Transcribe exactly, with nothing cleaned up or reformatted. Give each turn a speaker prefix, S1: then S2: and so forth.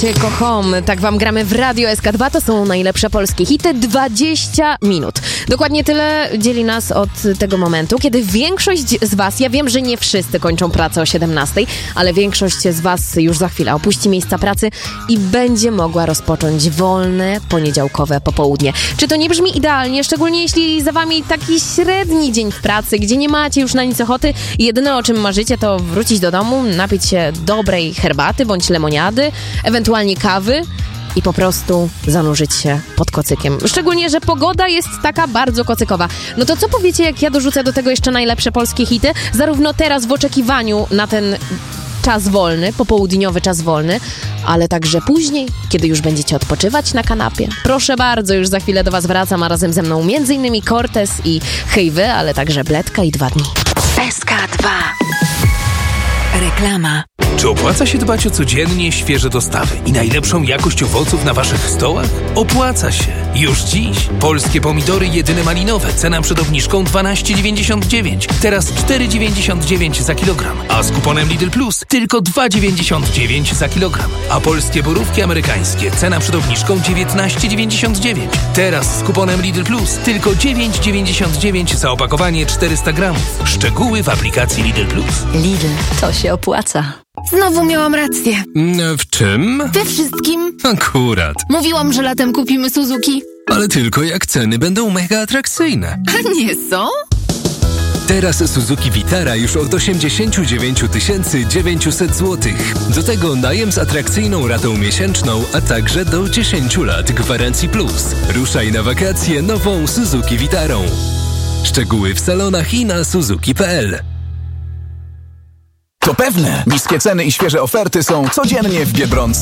S1: Cię kocham. Tak wam gramy w Radio S K dwa. To są najlepsze polskie hity. dwadzieścia minut. Dokładnie tyle dzieli nas od tego momentu, kiedy większość z was, ja wiem, że nie wszyscy kończą pracę o siedemnastej, ale większość z was już za chwilę opuści miejsca pracy i będzie mogła rozpocząć wolne, poniedziałkowe popołudnie. Czy to nie brzmi idealnie? Szczególnie jeśli za wami taki średni dzień w pracy, gdzie nie macie już na nic ochoty i jedyne o czym marzycie to wrócić do domu, napić się dobrej herbaty bądź lemoniady, ewentualnie kawy i po prostu zanurzyć się pod kocykiem. Szczególnie, że pogoda jest taka bardzo kocykowa. No to co powiecie, jak ja dorzucę do tego jeszcze najlepsze polskie hity? Zarówno teraz w oczekiwaniu na ten czas wolny, popołudniowy czas wolny, ale także później, kiedy już będziecie odpoczywać na kanapie. Proszę bardzo, już za chwilę do was wracam, a razem ze mną między innymi Cortez i Hej Wy, ale także Bledka i Dwa Dni.
S2: S K dwa. Reklama.
S3: Czy opłaca się dbać o codziennie świeże dostawy i najlepszą jakość owoców na waszych stołach? Opłaca się. Już dziś. Polskie pomidory jedyne malinowe. Cena przed obniżką dwanaście dziewięćdziesiąt dziewięć. Teraz cztery dziewięćdziesiąt dziewięć za kilogram. A z kuponem Lidl Plus tylko dwa dziewięćdziesiąt dziewięć za kilogram. A polskie borówki amerykańskie. Cena przed obniżką dziewiętnaście dziewięćdziesiąt dziewięć. Teraz z kuponem Lidl Plus tylko dziewięć dziewięćdziesiąt dziewięć za opakowanie czterysta gramów. Szczegóły w aplikacji Lidl Plus.
S2: Lidl, to się opłaca.
S4: Znowu miałam rację.
S5: W czym?
S4: We wszystkim.
S5: Akurat.
S4: Mówiłam, że latem kupimy Suzuki.
S5: Ale tylko jak ceny będą mega atrakcyjne.
S4: A nie są?
S5: Teraz Suzuki Vitara już od osiemdziesiąt dziewięć tysięcy dziewięćset złotych. Do tego najem z atrakcyjną ratą miesięczną, a także do dziesięć lat gwarancji plus. Ruszaj na wakacje nową Suzuki Vitarą. Szczegóły w salonach i na suzuki kropka p l.
S6: To pewne, niskie ceny i świeże oferty są codziennie w Biedronce.